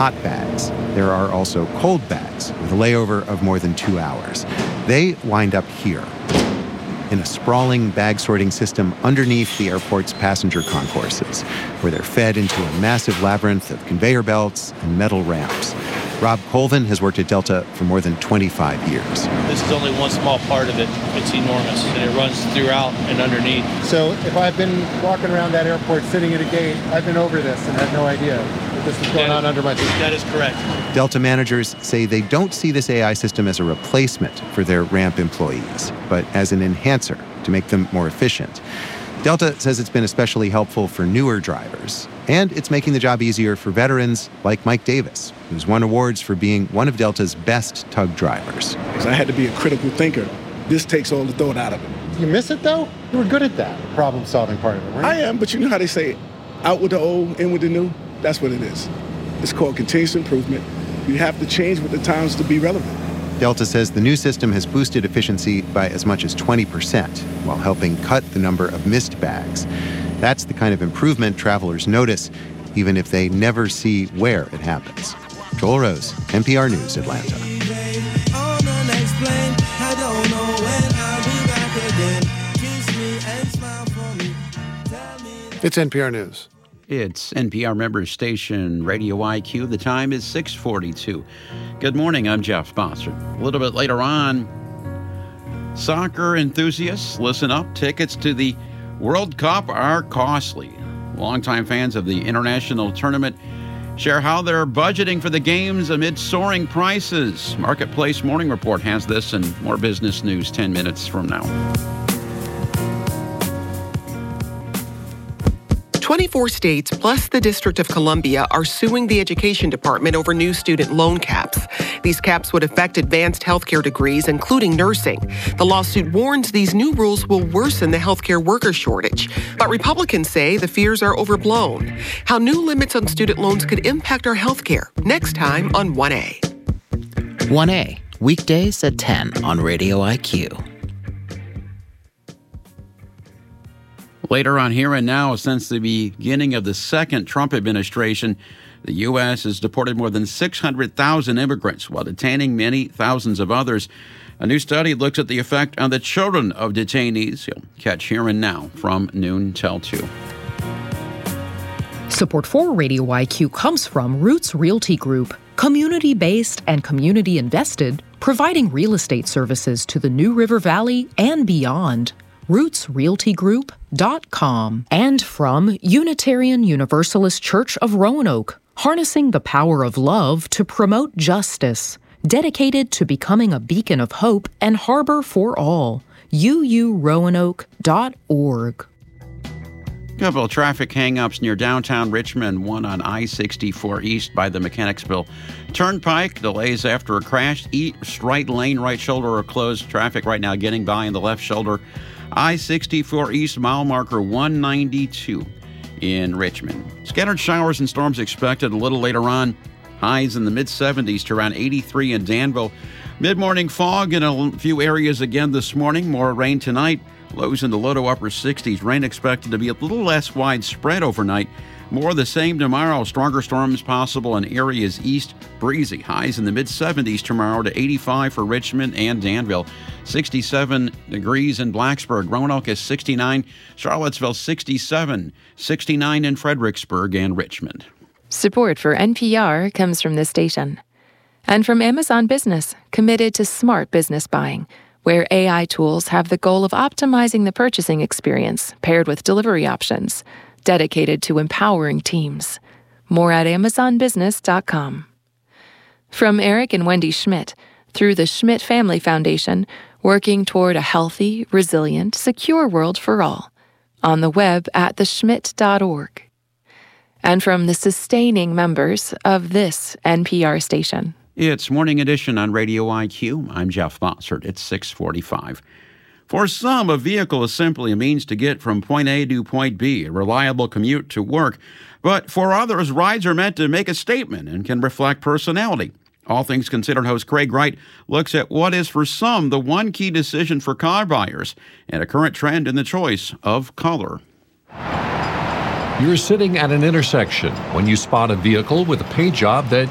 hot bags. There are also cold bags with a layover of more than 2 hours. They wind up here, in a sprawling bag sorting system underneath the airport's passenger concourses, where they're fed into a massive labyrinth of conveyor belts and metal ramps. Rob Colvin has worked at Delta for more than 25 years. This is only one small part of it. It's enormous, and it runs throughout and underneath. So if I've been walking around that airport sitting at a gate, I've been over this and had no idea that this was going on under my feet. That is correct. Delta managers say they don't see this AI system as a replacement for their ramp employees, but as an enhancer to make them more efficient. Delta says it's been especially helpful for newer drivers, and it's making the job easier for veterans like Mike Davis, who's won awards for being one of Delta's best tug drivers. Because I had to be a critical thinker. This takes all the thought out of it. You miss it, though? You were good at that problem-solving part of it, right? I am, but you know how they say, out with the old, in with the new? That's what it is. It's called continuous improvement. You have to change with the times to be relevant. Delta says the new system has boosted efficiency by as much as 20%, while helping cut the number of missed bags. That's the kind of improvement travelers notice, even if they never see where it happens. Joel Rose, NPR News, Atlanta. It's NPR News. It's NPR member station Radio IQ. The time is 6:42. Good morning, I'm Jeff Bossert. A little bit later on, soccer enthusiasts, listen up. Tickets to the World Cup are costly. Longtime fans of the international tournament share how they're budgeting for the games amid soaring prices. Marketplace Morning Report has this and more business news 10 minutes from now. 24 states plus the District of Columbia are suing the Education Department over new student loan caps. These caps would affect advanced healthcare degrees, including nursing. The lawsuit warns these new rules will worsen the healthcare worker shortage. But Republicans say the fears are overblown. How new limits on student loans could impact our healthcare. Next time on 1A. 1A, weekdays at 10 on Radio IQ. Later on Here and Now, since the beginning of the second Trump administration, the U.S. has deported more than 600,000 immigrants while detaining many thousands of others. A new study looks at the effect on the children of detainees. You'll catch Here and Now from noon till 2. Support for Radio IQ comes from Roots Realty Group, community-based and community-invested, providing real estate services to the New River Valley and beyond. RootsRealtyGroup.com. And from Unitarian Universalist Church of Roanoke, harnessing the power of love to promote justice, dedicated to becoming a beacon of hope and harbor for all. uuroanoke.org. Couple of traffic hang-ups near downtown Richmond, one on I-64 East by the Mechanicsville Turnpike. Delays after a crash. East right lane, right shoulder are closed. Traffic right now getting by in the left shoulder. I-64 East, mile marker 192 in Richmond. Scattered showers and storms expected a little later on. Highs in the mid-70s to around 83 in Danville. Mid-morning fog in a few areas again this morning. More rain tonight. Lows in the low to upper 60s. Rain expected to be a little less widespread overnight. More of the same tomorrow. Stronger storms possible in areas east. Breezy. Highs in the mid-70s tomorrow to 85 for Richmond and Danville. 67 degrees in Blacksburg. Roanoke is 69. Charlottesville 67. 69 in Fredericksburg and Richmond. Support for NPR comes from this station. And from Amazon Business, committed to smart business buying, where AI tools have the goal of optimizing the purchasing experience paired with delivery options, dedicated to empowering teams. More at amazonbusiness.com. From Eric and Wendy Schmidt, through the Schmidt Family Foundation, working toward a healthy, resilient, secure world for all. On the web at theschmidt.org. And from the sustaining members of this NPR station. It's Morning Edition on Radio IQ. I'm Jeff Bossert. It's 6:45. For some, a vehicle is simply a means to get from point A to point B, a reliable commute to work. But for others, rides are meant to make a statement and can reflect personality. All Things Considered host Craig Wright looks at what is for some the one key decision for car buyers and a current trend in the choice of color. You're sitting at an intersection when you spot a vehicle with a paint job that